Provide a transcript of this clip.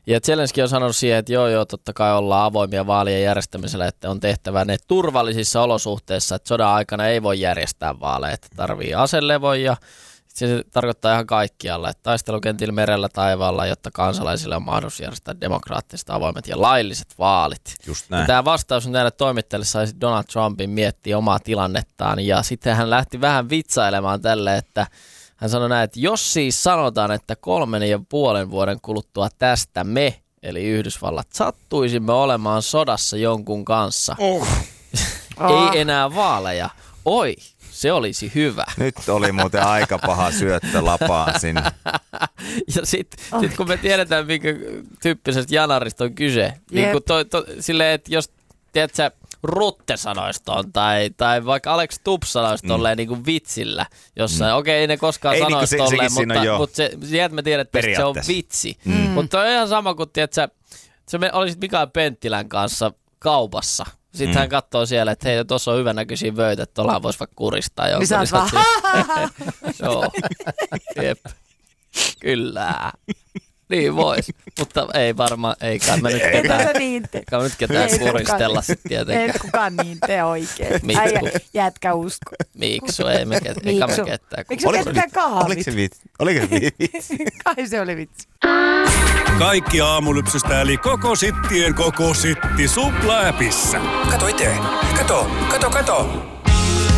Ja Zelenski on sanonut siihen, että joo, totta kai ollaan avoimia vaalien järjestämisellä, että on tehtävä ne turvallisissa olosuhteissa, että sodan aikana ei voi järjestää vaaleja, että tarvii aselevon ja se tarkoittaa ihan kaikkialla, että taistelukentillä merellä taivaalla, jotta kansalaisille on mahdollisuus järjestää demokraattiset, avoimet ja lailliset vaalit. Just näin. Tämä vastaus on näille toimittajille saisi Donald Trumpin miettiä omaa tilannettaan ja sitten hän lähti vähän vitsailemaan tälle, että hän sanoi näin, että jos siis sanotaan, että 3,5 vuoden kuluttua tästä me, eli Yhdysvallat, sattuisimme olemaan sodassa jonkun kanssa, ei enää vaaleja, oi, se olisi hyvä. Nyt oli muuten aika paha syöttö lapaan sinne. Ja sitten kun me tiedetään, minkä tyyppisestä janarista on kyse, niin kun silleen, että jos, tiedätkö, Rutte sanoisi ton, tai vaikka Alex Stubb sanoisi tolleen niin kuin vitsillä jossain. Okei, ei ne koskaan ei, sanoisi niin tolleen, mutta sieltä me tiedetään, että se on vitsi. Mutta on ihan sama kuin, tiedätkö, se olisit Mikael Penttilän kanssa kaupassa. Sitten hän katsoo siellä, että hei, tuossa on hyvänäköisiä vöitä, että tuollahan voisi vaikka kuristaa jonkun. Niin sä oot vaan, joo, jep, kyllä. Niin vois, mutta ei varmaan, eikä me nyt ketään kuristella sitten tietenkään. Ei kukaan niin tee oikein. Jätkä usko. Miksu, ei me ketään kuristella. Miksi ketään kahvit? Oliko se vitsi? Kai se oli vitsi. Kaikki aamulypsystä eli koko sittien koko sitti Supla-äpissä. Kato itse. Kato.